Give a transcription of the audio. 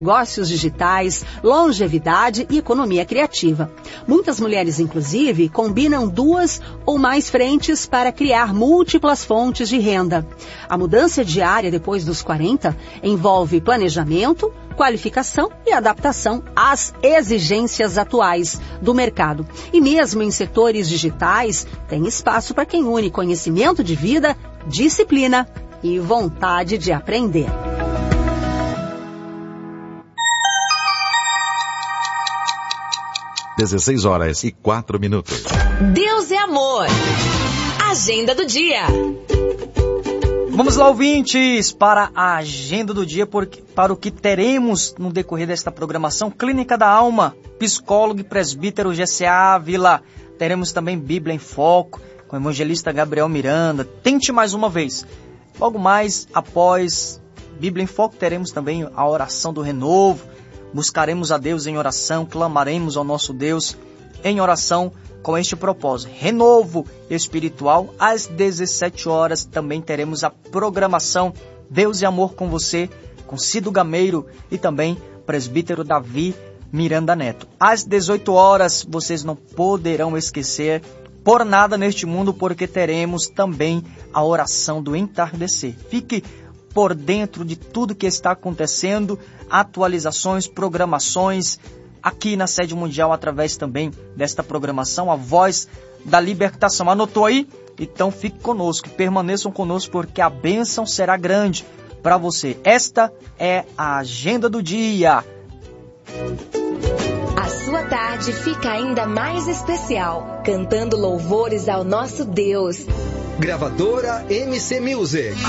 negócios digitais, longevidade e economia criativa. Muitas mulheres, inclusive, combinam 2 ou mais frentes para criar múltiplas fontes de renda. A mudança diária depois dos 40 envolve planejamento, qualificação e adaptação às exigências atuais do mercado. E mesmo em setores digitais, tem espaço para quem une conhecimento de vida, disciplina e vontade de aprender. Às 16h04. Deus é amor. Agenda do dia. Vamos lá, ouvintes, para a agenda do dia, para o que teremos no decorrer desta programação. Clínica da Alma, psicólogo e presbítero GCA Ávila. Teremos também Bíblia em Foco, com o evangelista Gabriel Miranda. Tente mais uma vez. Logo mais, após Bíblia em Foco, teremos também a oração do renovo. Buscaremos a Deus em oração, clamaremos ao nosso Deus em oração com este propósito. Renovo espiritual, às 17h também teremos a programação Deus e Amor com você, com Cido Gameiro e também presbítero Davi Miranda Neto. Às 18h, vocês não poderão esquecer por nada neste mundo, porque teremos também a oração do entardecer. Fique por dentro de tudo que está acontecendo, atualizações, programações, aqui na Sede Mundial, através também desta programação, a Voz da Libertação. Anotou aí? Então fique conosco, permaneçam conosco, porque a bênção será grande para você. Esta é a agenda do dia. A sua tarde fica ainda mais especial, cantando louvores ao nosso Deus. Gravadora MC Music.